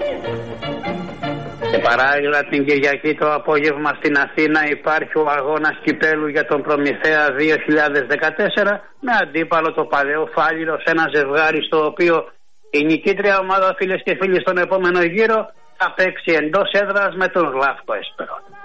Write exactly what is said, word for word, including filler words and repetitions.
Και παράλληλα την Κυριακή το απόγευμα στην Αθήνα υπάρχει ο αγώνας κυπέλου για τον Προμηθέα δύο χιλιάδες δεκατέσσερα με αντίπαλο το Παλαιό Φάληρο, σε ένα ζευγάρι στο οποίο η νικήτρια ομάδα, φίλες και φίλοι, στον επόμενο γύρο θα παίξει εντός έδρας με τον Γλάφκο Εσπερών.